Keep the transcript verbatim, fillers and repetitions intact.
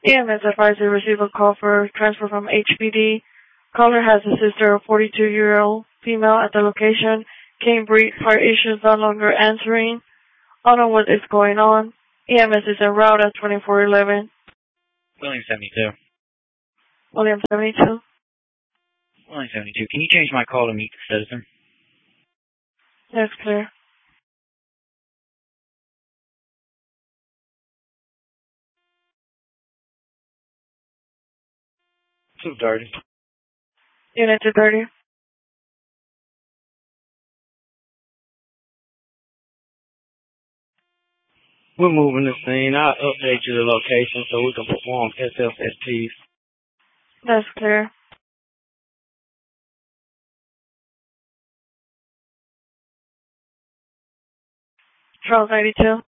E M S advised to receive a call for transfer from H P D. Caller has a sister, a forty-two-year-old female at the location. Cambridge, heart issues, no longer answering. I don't know what is going on. E M S is en route at twenty-four eleven. William seventy-two. William seventy-two. William seventy-two. Can you change my call to meet the citizen? That's clear. two thirty. Unit two thirty. We're moving the scene. I'll update you the location so we can perform S F S Ps. That's clear. Charles eighty-two.